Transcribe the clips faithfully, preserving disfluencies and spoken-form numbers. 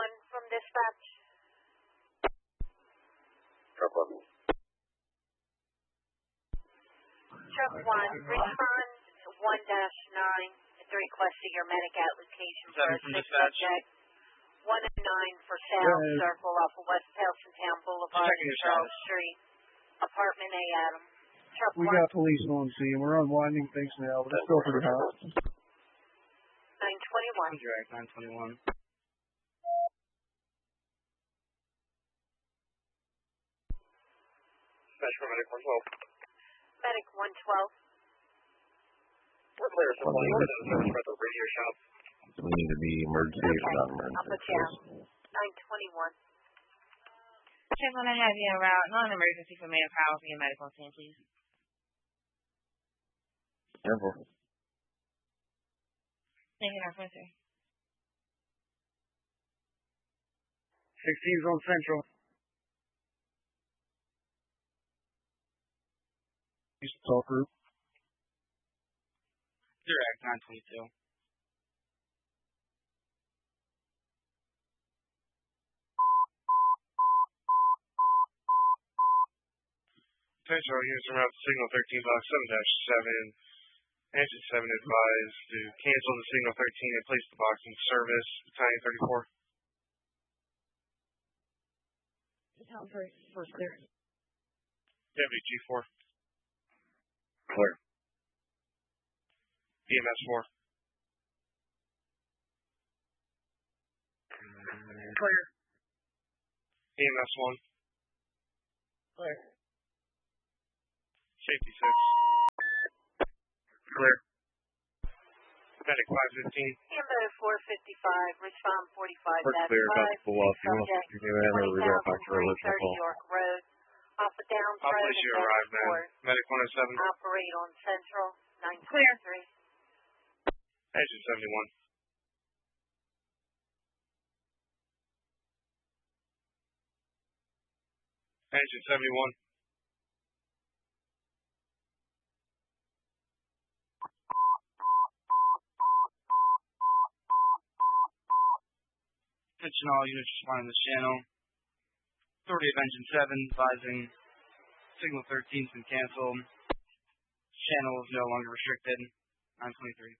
one from dispatch. Truck one. Truck one, respond one dash nine at the request of your medic at location for a sick subject. one and nine for South Circle off of West Towson Boulevard and Charles Street. Apartment A, Adam. Truck we one. got police on scene. We're unwinding things now, but it's still pretty hot. nine twenty-one. Direct nine twenty-one. Dispatch for medic one twelve. Medic one twelve. We're clear, so one more than search for the radio shop. We need to be emergency Okay, or not emergency. I'll put you out. nine twenty-one. Check on that have you en route. Non-emergency for Mayor Powell for your medical team, please. Careful. Thank you, Officer. sixteen's on Central. East Talk Group. Direct nine twenty-two. Central units from route signal thirteen block seven dash seven. Engine seven advised to cancel the signal thirteen and place the box in service. Battalion thirty-four. Battalion thirty-four is clear. Deputy G four. Clear. E M S four. Clear. E M S one. Clear. Safety six. Clear. Medic five fifteen. Ambo four fifty-five, respond forty-five We're dash clear, about five. to pull off. You want Subject to give it a reroute back to our twenty original thirty call. York Road. Off of Downs I'll Road place you and arrived then. Court. Medic one oh seven. Operate on Central nine twenty-three. Engine seventy-one. Engine seventy-one. Attention all units responding to this channel. Authority of Engine seven advising signal thirteen has been canceled. Channel is no longer restricted. nine twenty-three.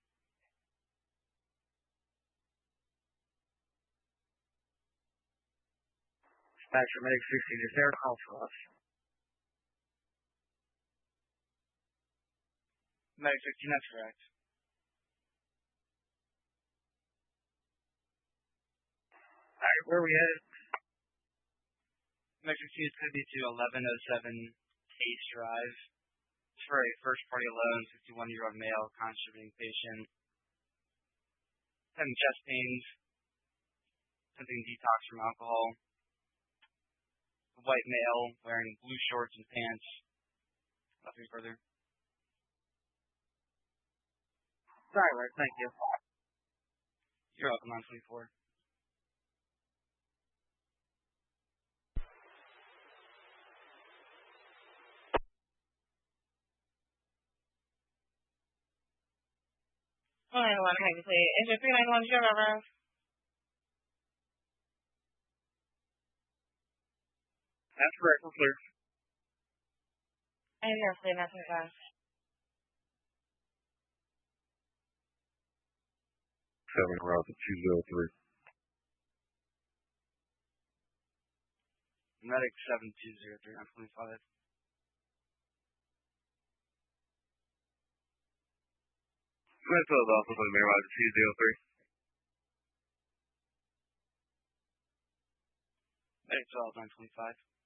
Dispatcher Medic sixteen, is there a call for us? Medic sixteen, that's correct. Alright, where are we headed? Medic sixteen is going to be to eleven oh seven Case Drive. It's for a first party loan, fifty-one-year-old male, contributing patient. Having chest pains. Attempting detox from alcohol. A white male wearing blue shorts and pants. Nothing further. Sorry, Rick, thank you. You're welcome, nine twenty-four. one ninety-one, have you clear. Engine three ninety-one, did you have a That's correct, we're clear. And you're clear, nine twenty-five. Seven route to two zero three. Medic seven two zero three, nine twenty-five. Smithfield also for the main route to two zero three. Medic twelve, nine twenty-five.